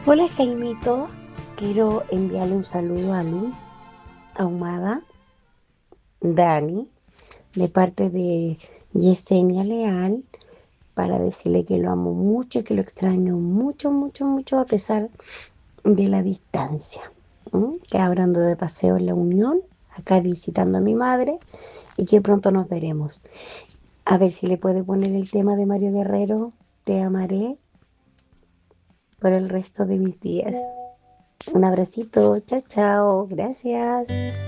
Hola Jaimito, quiero enviarle un saludo a Luis Ahumada, Dani, de parte de Yesenia Leal, para decirle que lo amo mucho y que lo extraño mucho, mucho, mucho a pesar de la distancia. Que ahora ando de paseo en la Unión, acá visitando a mi madre y que pronto nos veremos. A ver si le puede poner el tema de Mario Guerrero, Te amaré por el resto de mis días. Un abracito, chao, chao, gracias.